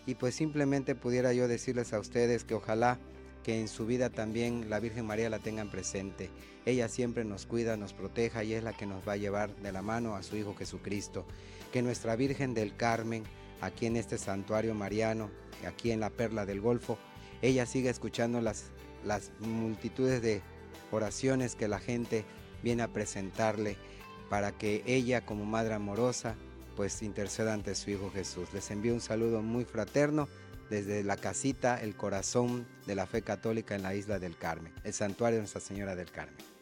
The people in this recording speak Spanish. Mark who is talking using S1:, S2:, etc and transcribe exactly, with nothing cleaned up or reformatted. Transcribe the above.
S1: Y pues simplemente pudiera yo decirles a ustedes que ojalá que en su vida también la Virgen María la tengan presente. Ella siempre nos cuida, nos proteja y es la que nos va a llevar de la mano a su Hijo Jesucristo. Que nuestra Virgen del Carmen, aquí en este santuario mariano, aquí en la Perla del Golfo, ella siga escuchando las, las multitudes de oraciones que la gente viene a presentarle para que ella, como Madre amorosa, pues interceda ante su Hijo Jesús. Les envío un saludo muy fraterno desde la casita El Corazón de la Fe Católica en la Isla del Carmen, el santuario de Nuestra Señora del Carmen.